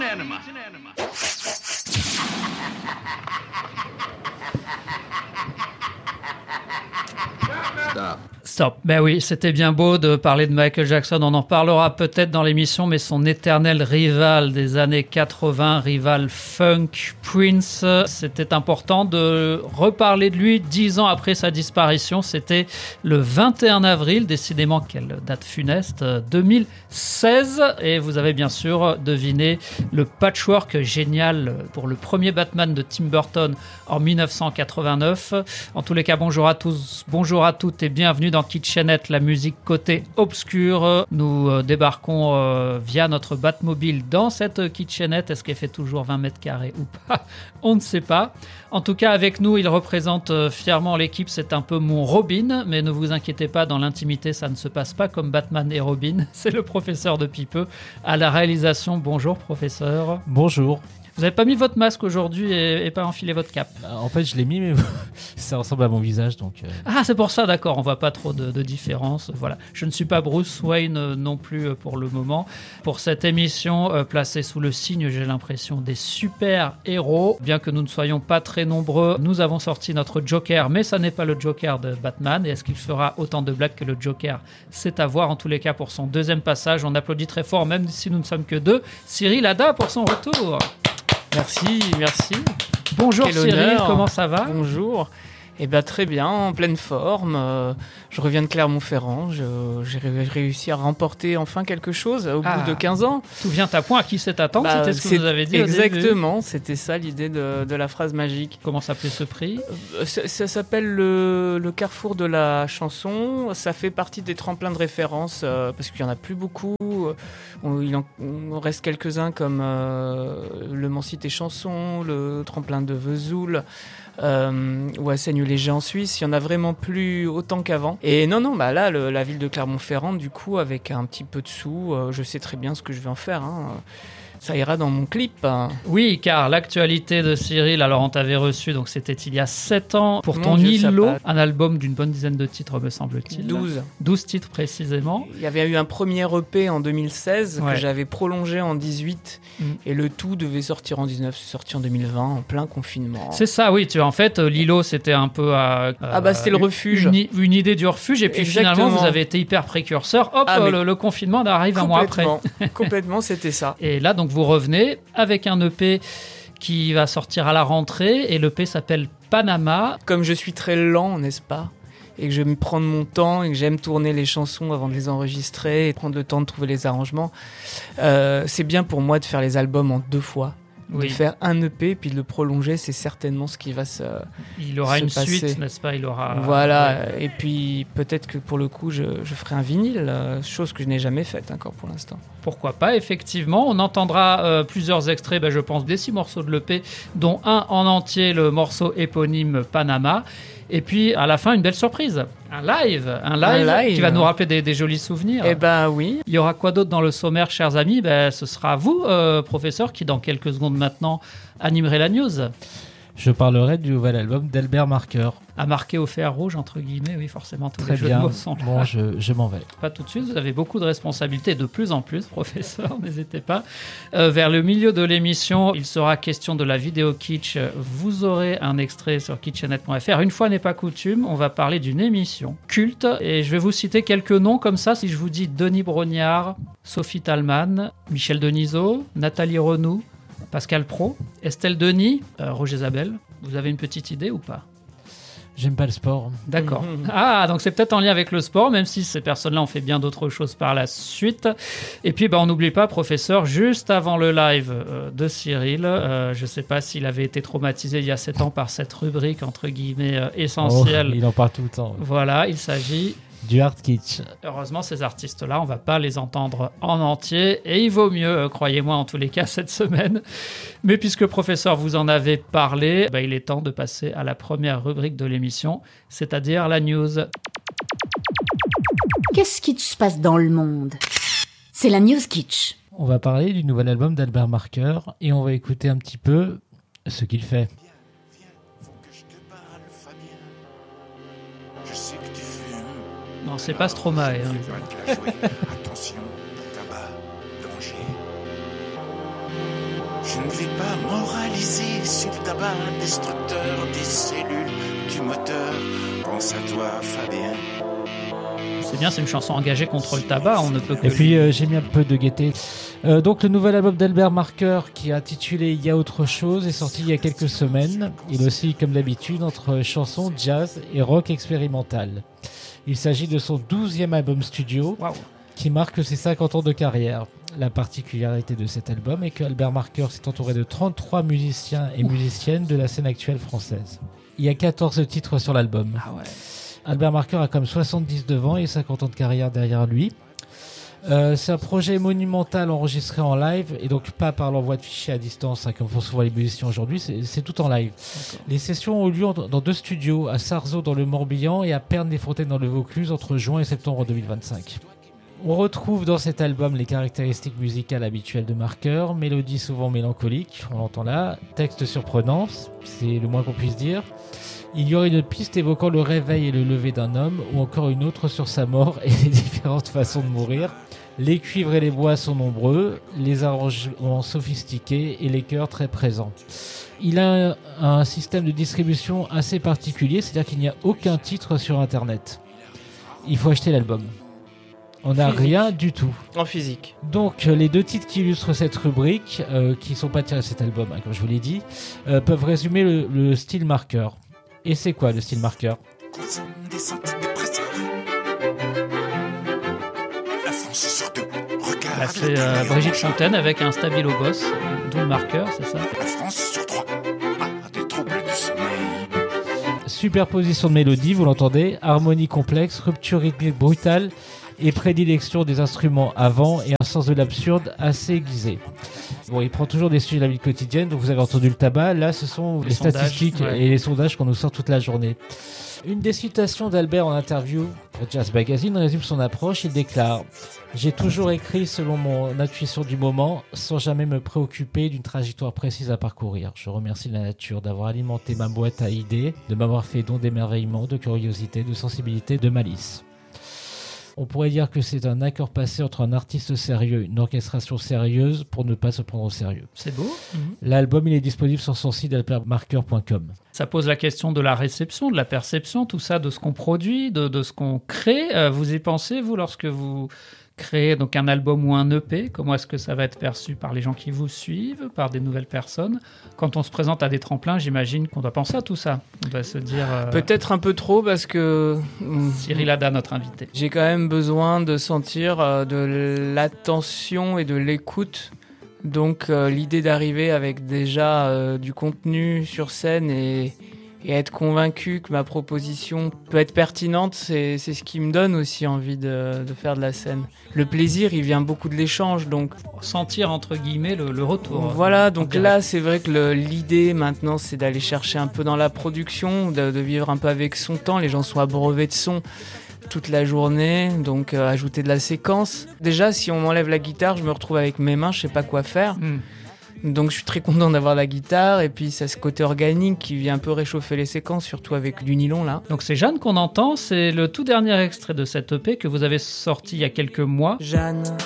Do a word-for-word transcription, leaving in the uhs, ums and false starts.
enema. Stop. Stop. Ben oui, c'était bien beau de parler de Michael Jackson. On en parlera peut-être dans l'émission, mais son éternel rival des années quatre-vingts, rival funk, Prince, c'était important de reparler de lui dix ans après sa disparition. C'était le vingt et un avril, décidément quelle date funeste, deux mille seize. Et vous avez bien sûr deviné le patchwork génial pour le premier Batman de Tim Burton en dix-neuf cent quatre-vingt-neuf. En tous les cas, bonjour à tous, bonjour à toutes et bienvenue dans Kitchenette, la musique côté obscur. Nous euh, débarquons euh, via notre Batmobile dans cette Kitchenette. Est-ce qu'elle fait toujours vingt mètres carrés ou pas? On ne sait pas. En tout cas, avec nous, il représente euh, fièrement l'équipe. C'est un peu mon Robin, mais ne vous inquiétez pas, dans l'intimité, ça ne se passe pas comme Batman et Robin. C'est le professeur de Pipeux à la réalisation. Bonjour, professeur. Bonjour. Vous n'avez pas mis votre masque aujourd'hui et, et pas enfilé votre cape? En fait, je l'ai mis, mais ça ressemble à mon visage, donc... Euh... Ah, c'est pour ça, d'accord, on voit pas trop de, de différence. Voilà. Je ne suis pas Bruce Wayne euh, non plus euh, pour le moment. Pour cette émission euh, placée sous le signe, j'ai l'impression, des super-héros. Bien que nous ne soyons pas très nombreux, nous avons sorti notre Joker, mais ça n'est pas le Joker de Batman. Et est-ce qu'il fera autant de blagues que le Joker? C'est à voir. En tous les cas, pour son deuxième passage, on applaudit très fort, même si nous ne sommes que deux. Cyril Hada pour son retour. Merci, merci. Bonjour Quel Cyril, honneur. Comment ça va? Bonjour. Eh bien, très bien, en pleine forme. Euh, je reviens de Clermont-Ferrand. Je, j'ai ré- réussi à remporter enfin quelque chose au Ah. bout de quinze ans. Tout vient à point. À qui c'est attendre? Bah, C'était ce que c'est vous avez dit au début. Exactement, c'était ça l'idée de, de la phrase magique. Comment s'appelait ce prix? Euh, ça, ça s'appelle le, le Carrefour de la chanson. Ça fait partie des tremplins de référence euh, parce qu'il n'y en a plus beaucoup. On, il en on reste quelques-uns comme euh, le Mans Cité Chanson, le tremplin de Vesoul. Euh, ou à Seignelay en Suisse, il y en a vraiment plus autant qu'avant. Et non, non, bah là, le, la ville de Clermont-Ferrand, du coup, avec un petit peu de sous, euh, je sais très bien ce que je vais en faire. Hein. Ça ira dans mon clip. Hein. Oui, car l'actualité de Cyril, alors on t'avait reçu, donc c'était il y a sept ans, pour Mon ton Dieu, ça îlot, passe. un album d'une bonne dizaine de titres, me semble-t-il. douze. douze titres précisément. Il y avait eu un premier E P en deux mille seize Ouais. que j'avais prolongé en dix-huit Mm. et le tout devait sortir en dix-neuf, c'est sorti en deux mille vingt en plein confinement. C'est ça, oui. Tu, en fait, euh, l'îlot, c'était un peu... euh, Ah bah, c'était le une- refuge. Une, i- une idée du refuge, et puis Exactement. finalement, vous avez été hyper précurseur. Hop, Ah, euh, mais le, le confinement arrive un mois après. Complètement, complètement, c'était ça. Et là, donc, vous revenez avec un E P qui va sortir à la rentrée, et l'E P s'appelle Panama. Comme je suis très lent, n'est-ce pas ? Et que je vais me prendre mon temps et que j'aime tourner les chansons avant de les enregistrer et prendre le temps de trouver les arrangements. Euh, c'est bien pour moi de faire les albums en deux fois. Oui. De faire un E P puis de le prolonger, c'est certainement ce qui va se... Il aura se une passer. suite, n'est-ce pas? Il aura... Voilà, Ouais. et puis peut-être que pour le coup, je, je ferai un vinyle, euh, chose que je n'ai jamais faite encore pour l'instant. Pourquoi pas, effectivement. On entendra euh, plusieurs extraits, ben, je pense, des six morceaux de l'E P, dont un en entier, le morceau éponyme Panama. Et puis, à la fin, une belle surprise. Un live, un live, Un live. qui va nous rappeler des, des jolis souvenirs. Eh ben oui, Il y aura quoi d'autre dans le sommaire, chers amis? Ben, ce sera vous, euh, professeur, qui, dans quelques secondes maintenant, animerez la news. Je parlerai du nouvel album d'Albert Marker. À marquer au fer rouge, entre guillemets, oui, forcément, tous Très les jeux bien. de mots sont là. Bon, je, je m'en vais. Pas tout de suite, vous avez beaucoup de responsabilités, de plus en plus, professeur, n'hésitez pas. Euh, vers le milieu de l'émission, il sera question de la vidéo kitsch. Vous aurez un extrait sur kitchenette point f r. Une fois n'est pas coutume, on va parler d'une émission culte, et je vais vous citer quelques noms comme ça. Si je vous dis Denis Brognard, Sophie Talman, Michel Denisot, Nathalie Renou, Pascal Praud, Estelle Denis, euh, Roger Zabel, vous avez une petite idée ou pas? J'aime pas le sport. D'accord. Ah, donc c'est peut-être en lien avec le sport, même si ces personnes-là ont fait bien d'autres choses par la suite. Et puis, bah, on n'oublie pas, professeur, juste avant le live euh, de Cyril, euh, je ne sais pas s'il avait été traumatisé il y a sept ans par cette rubrique, entre guillemets, euh, essentielle. Oh, il en parle tout le temps. Voilà, il s'agit... Du hard kitsch. Heureusement, ces artistes-là, on ne va pas les entendre en entier. Et il vaut mieux, euh, croyez-moi, en tous les cas, cette semaine. Mais puisque, professeur, vous en avez parlé, bah, il est temps de passer à la première rubrique de l'émission, c'est-à-dire la news. Qu'est-ce qui se passe dans le monde? C'est la News Kitsch. On va parler du nouvel album d'Albert Marker et on va écouter un petit peu ce qu'il fait. Non, c'est pas Stromae. Hein. Attention, tabac, danger. Je ne vais pas moraliser sur le tabac destructeur des cellules du moteur. Pense à toi, Fabien. C'est bien, c'est une chanson engagée contre le tabac, on ne peut que... Et puis euh, j'ai mis un peu de gaieté. Euh, donc le nouvel album d'Albert Marker, qui est intitulé Il y a autre chose, est sorti il y a quelques semaines. Il oscille comme d'habitude entre chansons, jazz et rock expérimental. Il s'agit de son douzième album studio, Wow. qui marque ses cinquante ans de carrière. La particularité de cet album est qu'Albert Marker s'est entouré de trente-trois musiciens et musiciennes de la scène actuelle française. Il y a quatorze titres sur l'album. Ah ouais. Albert Marker a comme soixante-dix-neuf ans et cinquante ans de carrière derrière lui. Euh, c'est un projet monumental enregistré en live et donc pas par l'envoi de fichiers à distance, hein, comme font souvent les musiciens aujourd'hui, c'est, c'est tout en live. D'accord. Les sessions ont lieu dans deux studios, à Sarzeau dans le Morbihan et à Pernes-les-Fontaines dans le Vaucluse entre juin et septembre deux mille vingt-cinq. On retrouve dans cet album les caractéristiques musicales habituelles de Marker, mélodie souvent mélancolique, on l'entend là, texte surprenant, c'est le moins qu'on puisse dire. Il y aurait une piste évoquant le réveil et le lever d'un homme, ou encore une autre sur sa mort et les différentes façons de mourir. Les cuivres et les bois sont nombreux, les arrangements sophistiqués et les chœurs très présents. Il a un, un système de distribution assez particulier, c'est-à-dire qu'il n'y a aucun titre sur Internet. Il faut acheter l'album. On n'a rien du tout. En physique. Donc les deux titres qui illustrent cette rubrique, euh, qui ne sont pas tirés de cet album, hein, comme je vous l'ai dit, euh, peuvent résumer le, le style Marker. Et c'est quoi le style Marker ? Consomme des antidépresseurs. La France sur deux. Regarde. Là, c'est euh, Brigitte Fontaine avec un stabilo boss, d'où le Marker, c'est ça ? La France sur trois. Ah, des troubles du sommeil. Superposition de mélodies, vous l'entendez, harmonie complexe, rupture rythmique brutale et prédilection des instruments avant et un sens de l'absurde assez aiguisé. Bon, il prend toujours des sujets de la vie quotidienne, donc vous avez entendu le tabac, là ce sont les, les statistiques sondages, ouais. et les sondages qu'on nous sort toute la journée. Une des citations d'Albert en interview pour Jazz Magazine résume son approche, il déclare « J'ai toujours écrit selon mon intuition du moment, sans jamais me préoccuper d'une trajectoire précise à parcourir. Je remercie la nature d'avoir alimenté ma boîte à idées, de m'avoir fait don d'émerveillement, de curiosité, de sensibilité, de malice. » On pourrait dire que c'est un accord passé entre un artiste sérieux et une orchestration sérieuse pour ne pas se prendre au sérieux. C'est beau. Mmh. L'album il est disponible sur son site alper marker point com. Ça pose la question de la réception, de la perception, tout ça, de ce qu'on produit, de, de ce qu'on crée. Euh, vous y pensez, vous, lorsque vous créez donc un album ou un E P ? Comment est-ce que ça va être perçu par les gens qui vous suivent, par des nouvelles personnes ? Quand on se présente à des tremplins, j'imagine qu'on doit penser à tout ça. On doit se dire... Euh, Peut-être un peu trop parce que... Cyril Hada, notre invité. J'ai quand même besoin de sentir euh, de l'attention et de l'écoute. Donc euh, l'idée d'arriver avec déjà euh, du contenu sur scène et, et être convaincu que ma proposition peut être pertinente, c'est, c'est ce qui me donne aussi envie de, de faire de la scène. Le plaisir, il vient beaucoup de l'échange, donc... Sentir, entre guillemets, le, le retour. Voilà, donc là, c'est vrai que le, l'idée maintenant, c'est d'aller chercher un peu dans la production, de, de vivre un peu avec son temps. Les gens sont abreuvés de son toute la journée, donc euh, ajouter de la séquence. Déjà, si on m'enlève la guitare, je me retrouve avec mes mains, je sais pas quoi faire. Mm. Donc je suis très content d'avoir la guitare, et puis c'est ce côté organique qui vient un peu réchauffer les séquences, surtout avec du nylon là. Donc c'est Jeanne qu'on entend, c'est le tout dernier extrait de cette E P que vous avez sorti il y a quelques mois. Jeanne,